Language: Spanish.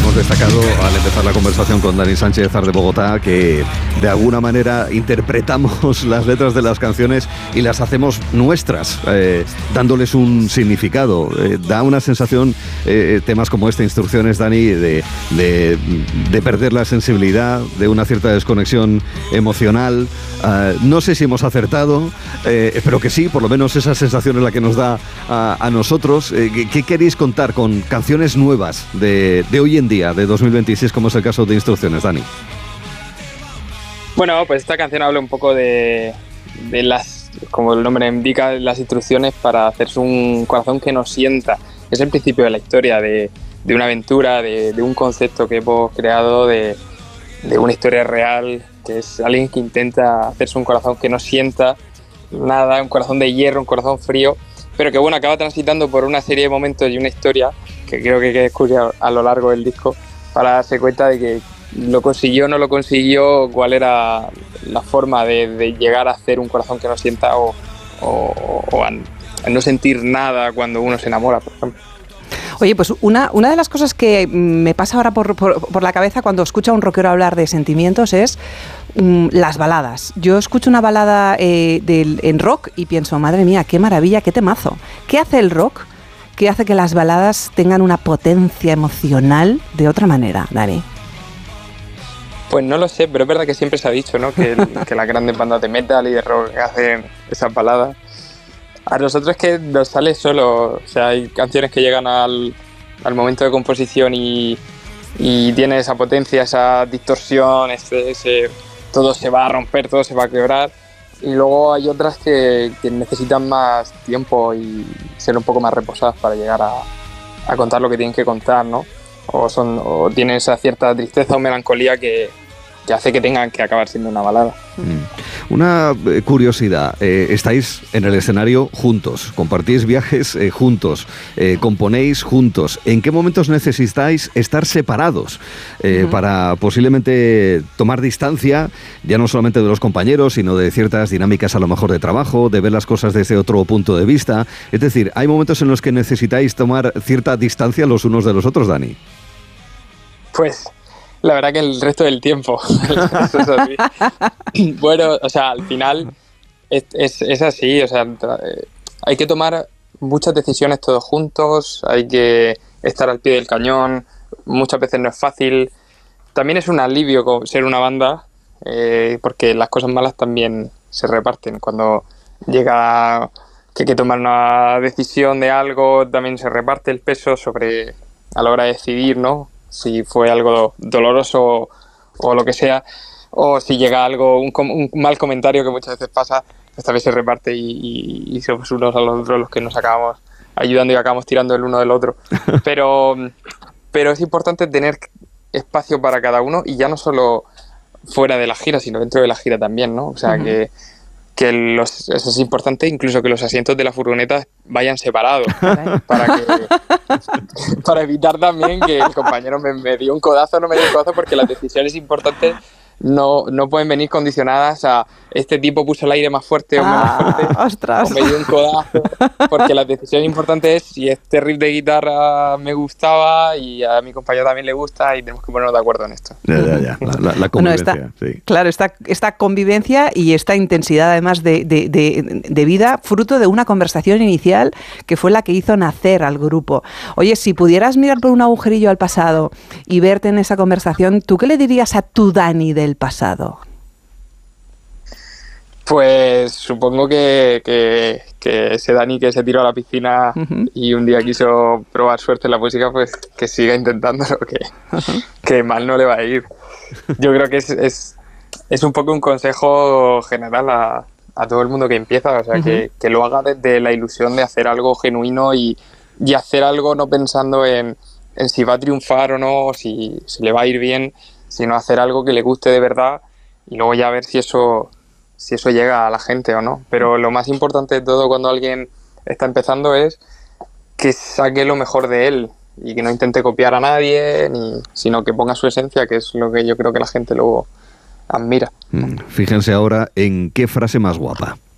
hemos destacado al empezar la conversación con Dani Sánchez de Bogotá, que de alguna manera interpretamos las letras de las canciones y las hacemos nuestras, dándoles un significado. Da una sensación, temas como este, Instrucciones, Dani, de perder la sensibilidad, de una cierta desconexión emocional. No sé si hemos acertado, espero que sí, por lo menos esa sensación es la que nos da a nosotros. ¿Qué queréis contar con canciones nuevas de hoy en día, de 2026, como es el caso de Instrucciones, Dani? Bueno, pues esta canción habla un poco de las, como el nombre indica, las instrucciones para hacerse un corazón que nos sienta. Es el principio de la historia, de una aventura, de un concepto que hemos creado, de una historia real, que es alguien que intenta hacerse un corazón que no sienta nada, un corazón de hierro, un corazón frío, pero que bueno, acaba transitando por una serie de momentos y una historia que creo que hay que descubrir a lo largo del disco para darse cuenta de que lo consiguió o no lo consiguió, cuál era la forma de llegar a hacer un corazón que no sienta o a no sentir nada cuando uno se enamora, por ejemplo. Oye, pues una de las cosas que me pasa ahora por la cabeza cuando escucho a un rockero hablar de sentimientos es las baladas. Yo escucho una balada en rock y pienso, madre mía, qué maravilla, qué temazo. ¿Qué hace el rock? ¿Qué hace que las baladas tengan una potencia emocional de otra manera, Dani? Pues no lo sé, pero es verdad que siempre se ha dicho, ¿no? que las grandes bandas de metal y de rock hacen esas baladas. A nosotros es que nos sale solo, o sea, hay canciones que llegan al momento de composición y tiene esa potencia, esa distorsión, todo se va a romper, todo se va a quebrar. Y luego hay otras que necesitan más tiempo y ser un poco más reposadas para llegar a contar lo que tienen que contar, ¿no? O tienen esa cierta tristeza o melancolía que hace que tengan que acabar siendo una balada. Una curiosidad, estáis en el escenario juntos, compartís viajes juntos, componéis juntos. ¿En qué momentos necesitáis estar separados para posiblemente tomar distancia, ya no solamente de los compañeros, sino de ciertas dinámicas a lo mejor de trabajo, de ver las cosas desde otro punto de vista? Es decir, ¿hay momentos en los que necesitáis tomar cierta distancia los unos de los otros, Dani? Pues la verdad que el resto del tiempo. Eso es así. Bueno, o sea, al final es así, o sea, hay que tomar muchas decisiones todos juntos, hay que estar al pie del cañón, muchas veces no es fácil. También es un alivio ser una banda, porque las cosas malas también se reparten. Cuando llega que hay que tomar una decisión de algo, también se reparte el peso a la hora de decidir, ¿no? Si fue algo doloroso o lo que sea, o si llega algo, un mal comentario que muchas veces pasa, esta vez se reparte y somos unos a los otros los que nos acabamos ayudando y acabamos tirando el uno del otro. Pero es importante tener espacio para cada uno, y ya no solo fuera de la gira, sino dentro de la gira también, ¿no? O sea, que eso es importante, incluso que los asientos de la furgoneta vayan separados, para evitar también que el compañero me dio un codazo o no me dio un codazo, porque las decisiones importantes no pueden venir condicionadas a este tipo puso el aire más fuerte o menos fuerte, ostras, o me dio un codazo, porque la decisión importante es si este riff de guitarra me gustaba y a mi compañero también le gusta, y tenemos que ponernos de acuerdo en esto. Ya. La convivencia, sí. Claro, esta convivencia y esta intensidad además de vida, fruto de una conversación inicial que fue la que hizo nacer al grupo. Oye, si pudieras mirar por un agujerillo al pasado y verte en esa conversación, ¿tú qué le dirías a tu Dani del pasado? Pues supongo que ese Dani que se tiró a la piscina y un día quiso probar suerte en la música, pues que siga intentándolo, que mal no le va a ir. Yo creo que es un poco un consejo general a todo el mundo que empieza, o sea, que lo haga desde la ilusión de hacer algo genuino y hacer algo no pensando en si va a triunfar o no, o si le va a ir bien, sino hacer algo que le guste de verdad y luego ya ver si eso llega a la gente o no. Pero lo más importante de todo cuando alguien está empezando es que saque lo mejor de él y que no intente copiar a nadie, sino que ponga su esencia, que es lo que yo creo que la gente luego admira. Fíjense ahora en qué frase más guapa.